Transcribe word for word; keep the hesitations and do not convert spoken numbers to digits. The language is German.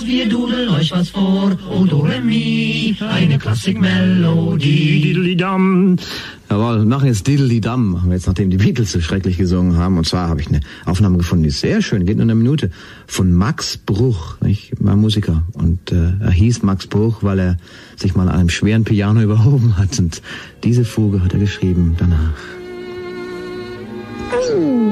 los, wir dudeln euch was vor. O Do Re Mi, eine Klassikmelodie. Diddly-dam. Jawohl, wir machen jetzt Diddly-dam, machen wir jetzt, nachdem die Beatles so schrecklich gesungen haben. Und zwar habe ich eine Aufnahme gefunden, die ist sehr schön, geht nur eine Minute, von Max Bruch, nicht? War Musiker. Und äh, er hieß Max Bruch, weil er sich mal an einem schweren Piano überhoben hat. Und diese Fuge hat er geschrieben danach.